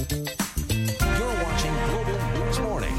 You're watching Global News Morning.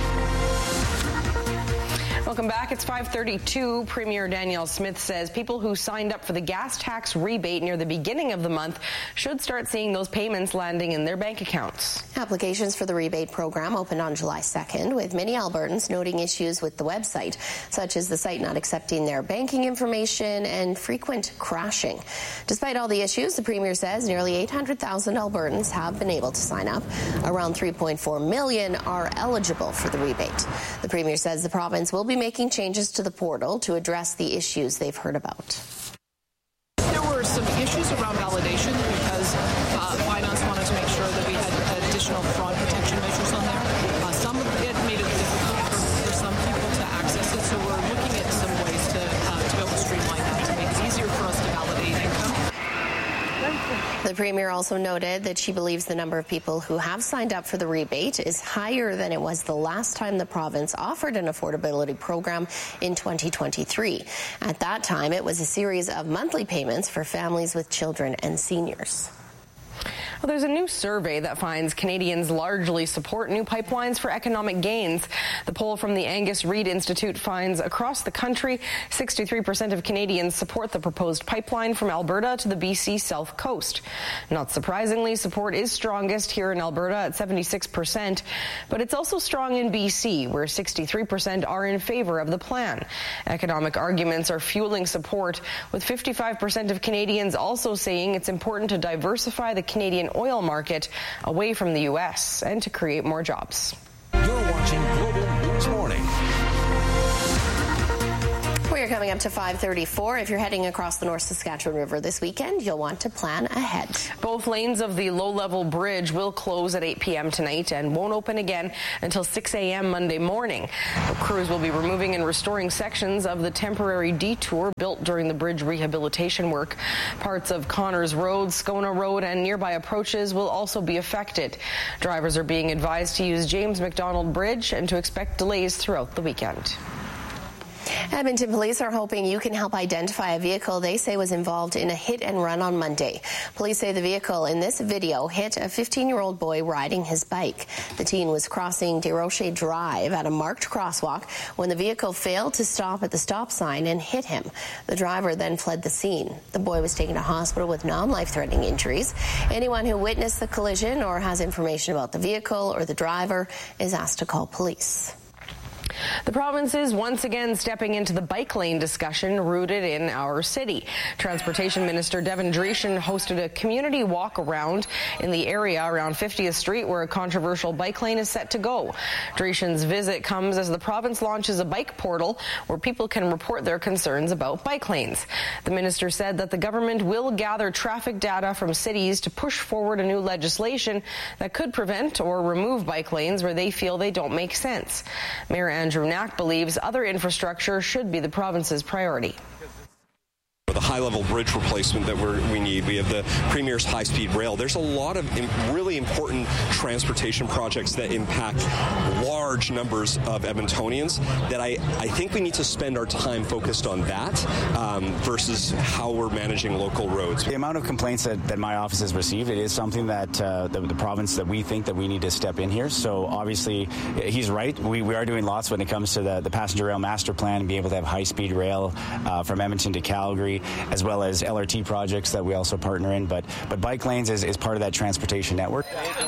Welcome back. It's 5:32. Premier Danielle Smith says people who signed up for the gas tax rebate near the beginning of the month should start seeing those payments landing in their bank accounts. Applications for the rebate program opened on July 2nd, with many Albertans noting issues with the website, such as the site not accepting their banking information and frequent crashing. Despite all the issues, the Premier says nearly 800,000 Albertans have been able to sign up. Around 3.4 million are eligible for the rebate. The Premier says the province will be making changes to the portal to address the issues they've heard about. There were some issues around validation because finance wanted to make sure that we had additional fraud protection measures on there. Some of it made it difficult for some people to access it, so we're looking at some ways to be able to streamline that to make it easier for us to validate income. The Premier also noted that she believes the number of people who have signed up for the rebate is higher than it was the last time the province offered an affordability program in 2023. At that time, it was a series of monthly payments for families with children and seniors. Well, there's a new survey that finds Canadians largely support new pipelines for economic gains. The poll from the Angus Reid Institute finds across the country, 63% of Canadians support the proposed pipeline from Alberta to the BC South Coast. Not surprisingly, support is strongest here in Alberta at 76%, but it's also strong in BC, where 63% are in favor of the plan. Economic arguments are fueling support, with 55% of Canadians also saying it's important to diversify the Canadian oil market away from the U.S. and to create more jobs. You're watching Global News Morning. We're coming up to 5:34. If you're heading across the North Saskatchewan River this weekend, you'll want to plan ahead. Both lanes of the low-level bridge will close at 8 p.m. tonight and won't open again until 6 a.m. Monday morning. The crews will be removing and restoring sections of the temporary detour built during the bridge rehabilitation work. Parts of Connors Road, Scona Road, and nearby approaches will also be affected. Drivers are being advised to use James McDonald Bridge and to expect delays throughout the weekend. Edmonton police are hoping you can help identify a vehicle they say was involved in a hit and run on Monday. Police say the vehicle in this video hit a 15-year-old boy riding his bike. The teen was crossing Desrochers Drive at a marked crosswalk when the vehicle failed to stop at the stop sign and hit him. The driver then fled the scene. The boy was taken to hospital with non-life-threatening injuries. Anyone who witnessed the collision or has information about the vehicle or the driver is asked to call police. The province is once again stepping into the bike lane discussion rooted in our city. Transportation Minister Devin Dreeshen hosted a community walk around in the area around 50th Street where a controversial bike lane is set to go. Dreeshen's visit comes as the province launches a bike portal where people can report their concerns about bike lanes. The minister said that the government will gather traffic data from cities to push forward a new legislation that could prevent or remove bike lanes where they feel they don't make sense. Mayor Andrew Knack believes other infrastructure should be the province's priority. The high-level bridge replacement that we need. We have the Premier's high-speed rail. There's a lot of really important transportation projects that impact large numbers of Edmontonians that I think we need to spend our time focused on that versus how we're managing local roads. The amount of complaints that my office has received, it is something that the province that we think that we need to step in here. So obviously, he's right. We are doing lots when it comes to the passenger rail master plan and be able to have high-speed rail from Edmonton to Calgary, as well as LRT projects that we also partner in. But bike lanes is part of that transportation network.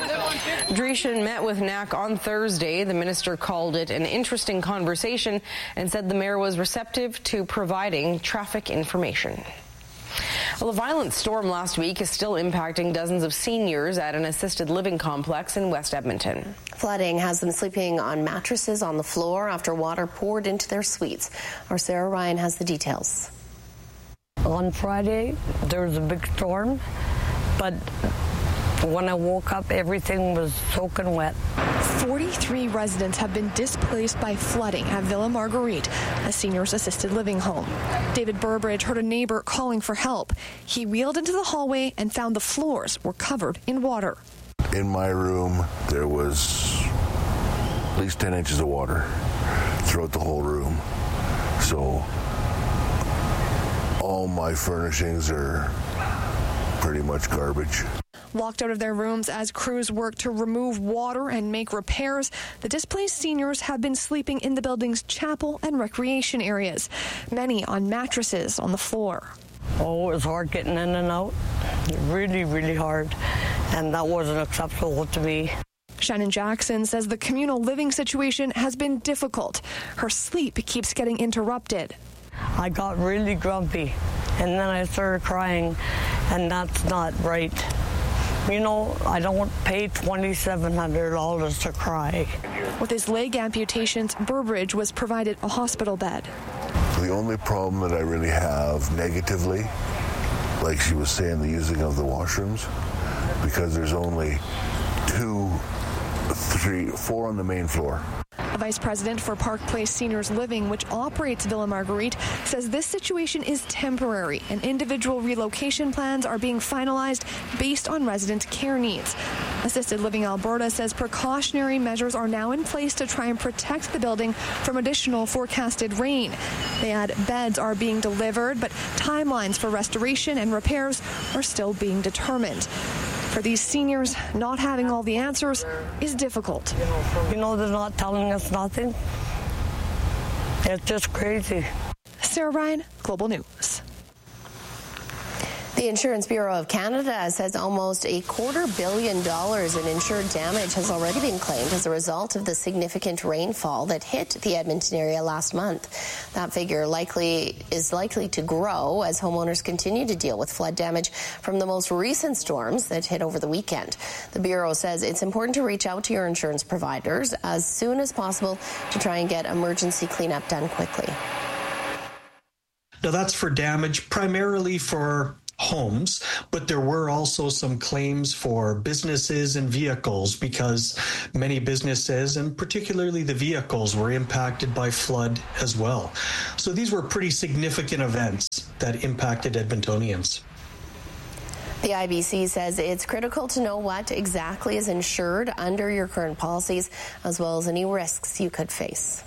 Dreeshen met with Knack on Thursday. The minister called it an interesting conversation and said the mayor was receptive to providing traffic information. Well, a violent storm last week is still impacting dozens of seniors at an assisted living complex in West Edmonton. Flooding has them sleeping on mattresses on the floor after water poured into their suites. Our Sarah Ryan has the details. On Friday, there was a big storm, but when I woke up, everything was soaking wet. 43 residents have been displaced by flooding at Villa Marguerite, a seniors assisted living home. David Burbridge heard a neighbor calling for help. He wheeled into the hallway and found the floors were covered in water. In my room, there was at least 10 inches of water throughout the whole room. So all my furnishings are pretty much garbage. Locked out of their rooms as crews work to remove water and make repairs, the displaced seniors have been sleeping in the building's chapel and recreation areas, many on mattresses on the floor. Oh, it was hard getting in and out. Really, really hard. And that wasn't acceptable to me. Shannon Jackson says the communal living situation has been difficult. Her sleep keeps getting interrupted. I got really grumpy, and then I started crying, and that's not right. You know, I don't pay $2,700 to cry. With his leg amputations, Burbridge was provided a hospital bed. The only problem that I really have negatively, like she was saying, the using of the washrooms, because there's only 2, 3, 4 on the main floor. A vice president for Park Place Seniors Living, which operates Villa Marguerite, says this situation is temporary and individual relocation plans are being finalized based on resident care needs. Assisted Living Alberta says precautionary measures are now in place to try and protect the building from additional forecasted rain. They add beds are being delivered, but timelines for restoration and repairs are still being determined. For these seniors, not having all the answers is difficult. You know, they're not telling us nothing. It's just crazy. Sarah Ryan, Global News. The Insurance Bureau of Canada says almost $250 million in insured damage has already been claimed as a result of the significant rainfall that hit the Edmonton area last month. That figure is likely to grow as homeowners continue to deal with flood damage from the most recent storms that hit over the weekend. The Bureau says it's important to reach out to your insurance providers as soon as possible to try and get emergency cleanup done quickly. Now, that's for damage primarily for homes, but there were also some claims for businesses and vehicles because many businesses, and particularly the vehicles, were impacted by flood as well. So these were pretty significant events that impacted Edmontonians. The IBC says it's critical to know what exactly is insured under your current policies, as well as any risks you could face.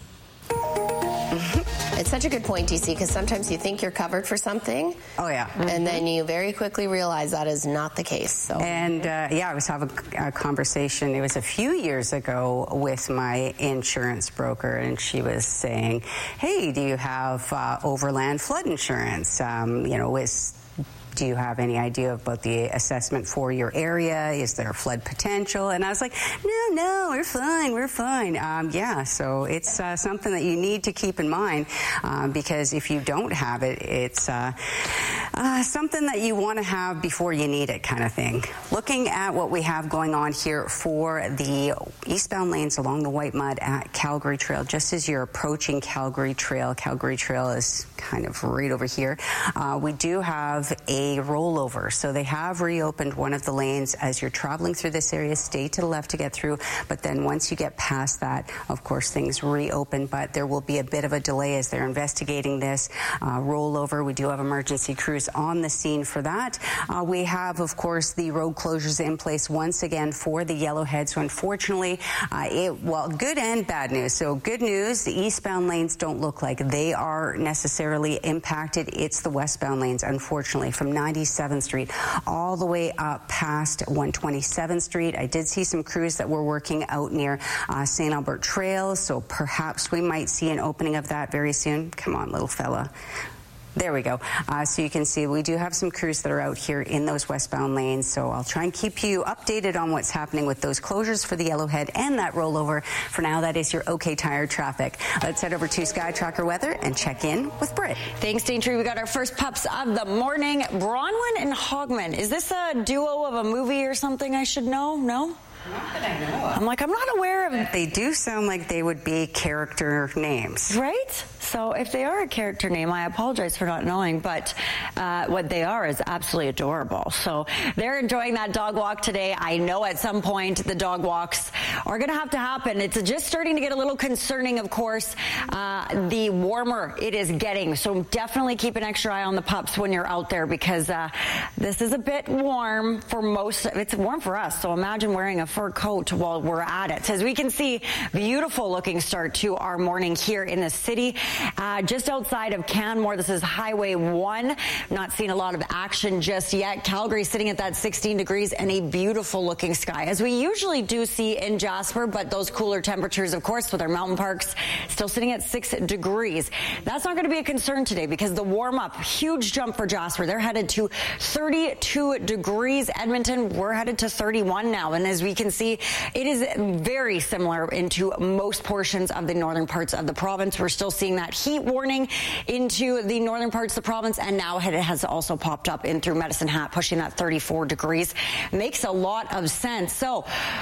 It's such a good point, DC, because sometimes you think you're covered for something. Oh, yeah. And then you very quickly realize that is not the case. So. And, I was having a conversation, it was a few years ago, with my insurance broker, and she was saying, hey, do you have overland flood insurance? Do you have any idea about the assessment for your area? Is there flood potential? And I was like, no, we're fine. So it's something that you need to keep in mind because if you don't have it, it's something that you want to have before you need it kind of thing. Looking at what we have going on here for the eastbound lanes along the White Mud at Calgary Trail, just as you're approaching Calgary Trail is kind of right over here. We do have a rollover. So they have reopened one of the lanes as you're traveling through this area. Stay to the left to get through. But then once you get past that, of course, things reopen. But there will be a bit of a delay as they're investigating this rollover. We do have emergency crews on the scene for that. We have, of course, the road closures in place once again for the Yellowhead. So unfortunately, good and bad news. So good news, the eastbound lanes don't look like they are necessarily impacted. It's the westbound lanes, unfortunately, from 97th Street all the way up past 127th Street. I did see some crews that were working out near St. Albert Trail, so perhaps we might see an opening of that very soon. Come on, little fella. There we go. So you can see we do have some crews that are out here in those westbound lanes. So I'll try and keep you updated on what's happening with those closures for the Yellowhead and that rollover. For now, that is your OK Tire traffic. Let's head over to Sky Tracker Weather and check in with Britt. Thanks, Daintree. We got our first pups of the morning. Bronwyn and Hogman. Is this a duo of a movie or something I should know? No? Not that I know of. I'm not aware of it. They do sound like they would be character names. Right? So if they are a character name, I apologize for not knowing, but what they are is absolutely adorable. So they're enjoying that dog walk today. I know at some point the dog walks are going to have to happen. It's just starting to get a little concerning, of course, the warmer it is getting. So definitely keep an extra eye on the pups when you're out there because this is a bit warm for most. It's warm for us. So imagine wearing a fur coat while we're at it. As we can see, beautiful looking start to our morning here in the city. just outside of Canmore. This is Highway 1. Not seeing a lot of action just yet. Calgary sitting at that 16 degrees and a beautiful looking sky, as we usually do see in Jasper, but those cooler temperatures, of course, with our mountain parks still sitting at 6 degrees. That's not going to be a concern today because the warm up, huge jump for Jasper. They're headed to 32 degrees. Edmonton, we're headed to 31 now. And as we can see, it is very similar into most portions of the northern parts of the province. We're still seeing that heat warning into the northern parts of the province, and now it has also popped up in through Medicine Hat, pushing that 34 degrees. Makes a lot of sense. So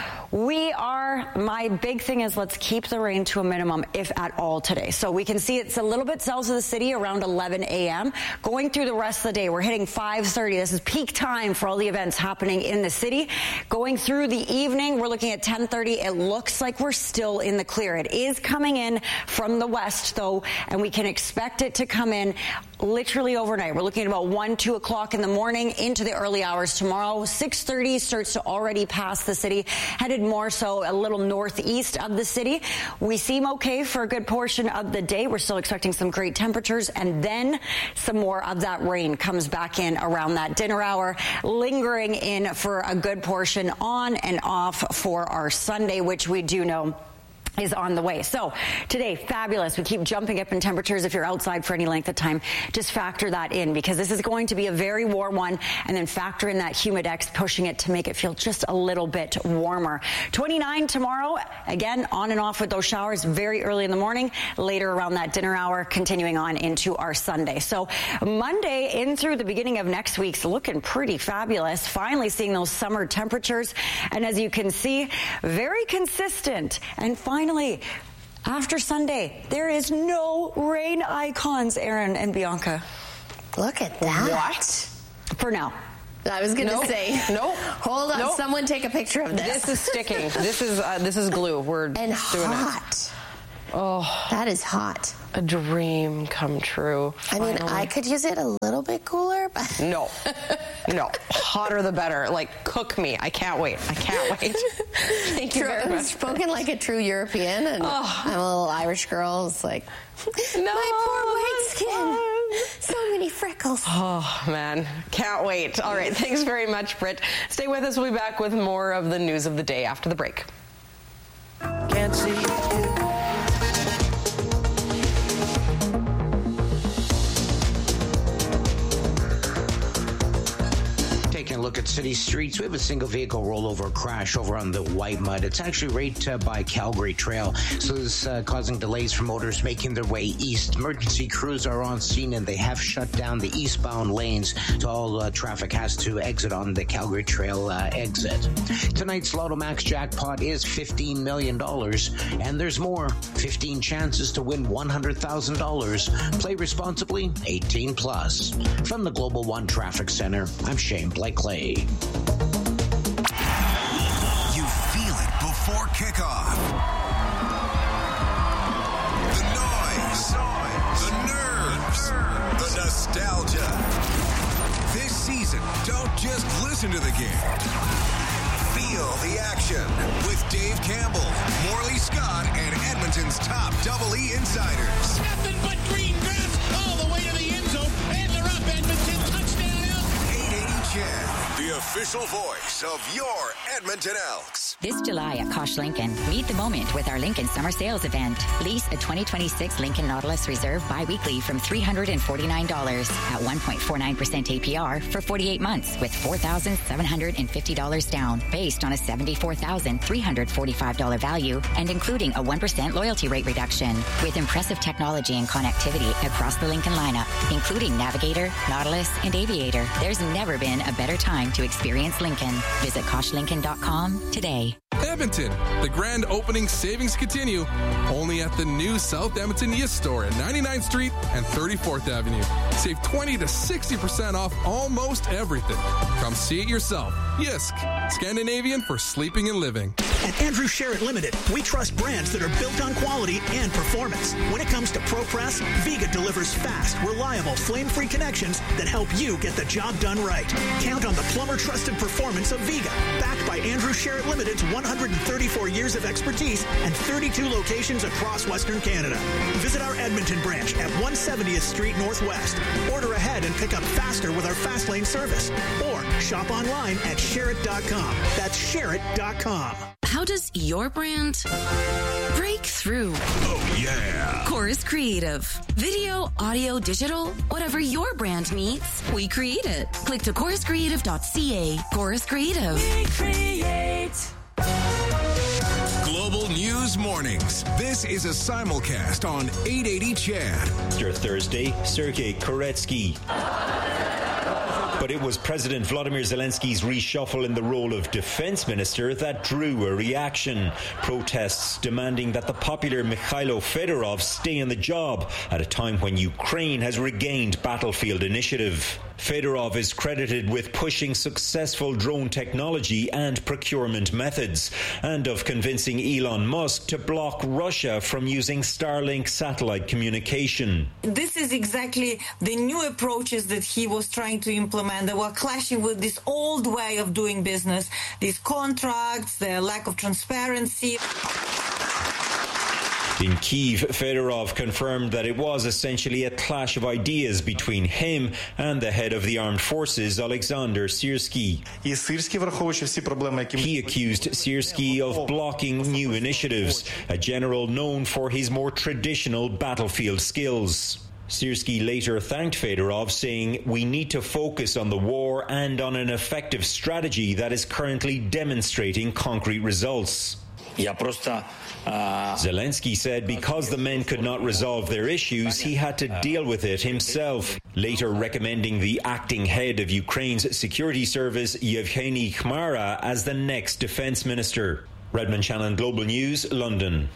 my big thing is let's keep the rain to a minimum, if at all, today. So we can see it's a little bit south of the city around 11 a.m. Going through the rest of the day, we're hitting 5:30. This is peak time for all the events happening in the city. Going through the evening, we're looking at 10:30. It looks like we're still in the clear. It is coming in from the west, though, and we can expect it to come in literally overnight. We're looking at about 1, 2 o'clock in the morning into the early hours tomorrow. 6:30 starts to already pass the city, headed more so a little northeast of the city. We seem okay for a good portion of the day. We're still expecting some great temperatures, and then some more of that rain comes back in around that dinner hour, lingering in for a good portion on and off for our Sunday, which we do know is on the way. So today, fabulous. We keep jumping up in temperatures. If you're outside for any length of time, just factor that in, because this is going to be a very warm one, and then factor in that humidex, pushing it to make it feel just a little bit warmer. 29 tomorrow, again, on and off with those showers very early in the morning, later around that dinner hour, continuing on into our Sunday. So Monday in through the beginning of next week's looking pretty fabulous. Finally seeing those summer temperatures, and as you can see, very consistent. And finally, after Sunday, there is no rain icons, Aaron and Bianca. Look at that. What? For now. I was going to say. Nope. Hold on. Nope. Someone take a picture of this. This is sticking. This is glue. We're and doing hot. it. Oh, that is hot. A dream come true. Finally. I mean, I could use it a little bit cooler, but no, hotter the better. Like, cook me. I can't wait. Thank you very much. Spoken like a true European, and I'm a little Irish girl. It's like, my poor white skin. So many freckles. Oh, man. Can't wait. All right. Thanks very much, Britt. Stay with us. We'll be back with more of the news of the day after the break. Can't see you. Taking a look at city streets, we have a single vehicle rollover crash over on the White Mud. It's actually right by Calgary Trail, so this is causing delays for motorists making their way east. Emergency crews are on scene, and they have shut down the eastbound lanes, so all traffic has to exit on the Calgary Trail exit. Tonight's Lotto Max jackpot is $15 million, and there's more. 15 chances to win $100,000. Play responsibly, 18 plus. From the Global One Traffic Center, I'm Shane Blakely. You feel it before kickoff. The noise, the nerves, the nostalgia. This season, don't just listen to the game. Feel the action with Dave Campbell, Morley Scott, and Edmonton's top Double E insiders. Nothing but green grass all the way to the end zone, and they're up. Edmonton touchdown Elks. 880 CHED, the official voice of your Edmonton Elks. This July at Kosh Lincoln, meet the moment with our Lincoln Summer Sales Event. Lease a 2026 Lincoln Nautilus Reserve bi-weekly from $349 at 1.49% APR for 48 months with $4,750 down, based on a $74,345 value and including a 1% loyalty rate reduction. With impressive technology and connectivity across the Lincoln lineup, including Navigator, Nautilus, and Aviator, there's never been a better time to experience Lincoln. Visit KoshLincoln.com today. Edmonton, the grand opening savings continue only at the new South Edmonton Yis store at 99th Street and 34th Avenue. Save 20 to 60% off almost everything. Come see it yourself. Yisk, Scandinavian for sleeping and living. At Andrew Sherritt Limited, we trust brands that are built on quality and performance. When it comes to ProPress, Viga delivers fast, reliable, flame-free connections that help you get the job done right. Count on the plumber-trusted performance of Viga, backed by Andrew Sherritt Limited's 100 134 years of expertise and 32 locations across Western Canada. Visit our Edmonton branch at 170th Street Northwest. Order ahead and pick up faster with our Fast Lane service. Or shop online at Shareit.com. That's Shareit.com. How does your brand break through? Oh, yeah. Chorus Creative. Video, audio, digital, whatever your brand needs, we create it. Click to choruscreative.ca. Chorus Creative. We create. Global News Mornings. This is a simulcast on 880 CHAD. After Thursday, Sergei Koretsky. But it was President Vladimir Zelensky's reshuffle in the role of defense minister that drew a reaction. Protests demanding that the popular Mikhailo Fedorov stay in the job at a time when Ukraine has regained battlefield initiative. Fedorov is credited with pushing successful drone technology and procurement methods, and of convincing Elon Musk to block Russia from using Starlink satellite communication. This is exactly the new approaches that he was trying to implement. They were clashing with this old way of doing business, these contracts, the lack of transparency. In Kyiv, Fedorov confirmed that it was essentially a clash of ideas between him and the head of the armed forces, Alexander Syrsky. He accused Syrsky of blocking new initiatives, a general known for his more traditional battlefield skills. Syrsky later thanked Fedorov, saying, "We need to focus on the war and on an effective strategy that is currently demonstrating concrete results." Zelensky said because the men could not resolve their issues, he had to deal with it himself, later recommending the acting head of Ukraine's security service, Yevgeny Khmara, as the next defense minister. Redmond Shannon, Global News, London.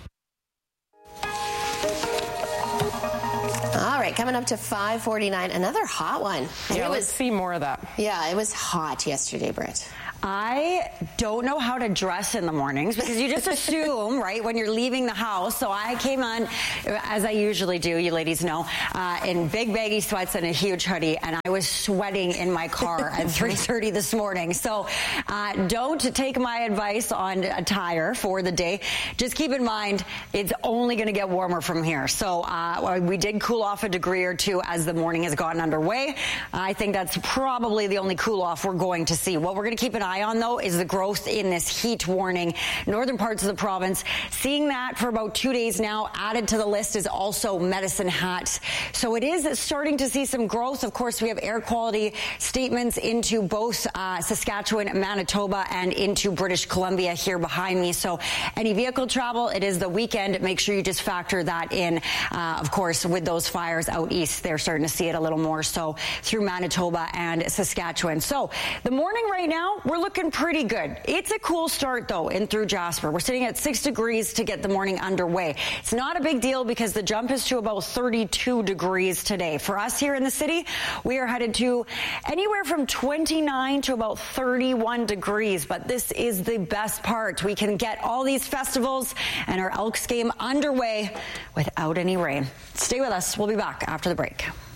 All right, coming up to 5:49, another hot one. Yeah, let's see more of that. Yeah, it was hot yesterday, Britt. I don't know how to dress in the mornings because you just assume, right, when you're leaving the house. So I came on, as I usually do, you ladies know, in big baggy sweats and a huge hoodie, and I was sweating in my car at 3:30 this morning. So don't take my advice on attire for the day. Just keep in mind, it's only going to get warmer from here. So we did cool off a degree or two as the morning has gotten underway. I think that's probably the only cool off we're going to see. What we're going to keep an eye on, though, is the growth in this heat warning. Northern parts of the province, seeing that for about 2 days now. Added to the list is also Medicine Hat. So it is starting to see some growth. Of course, we have air quality statements into both Saskatchewan, Manitoba, and into British Columbia here behind me. So any vehicle travel, it is the weekend. Make sure you just factor that in. Of course, with those fires out east, they're starting to see it a little more so through Manitoba and Saskatchewan. So the morning right now, we're looking pretty good. It's a cool start, though, in through Jasper. We're sitting at 6 degrees to get the morning underway. It's not a big deal because the jump is to about 32 degrees today. For us here in the city, we are headed to anywhere from 29 to about 31 degrees. But this is the best part. We can get all these festivals and our Elks game underway without any rain. Stay with us. We'll be back after the break.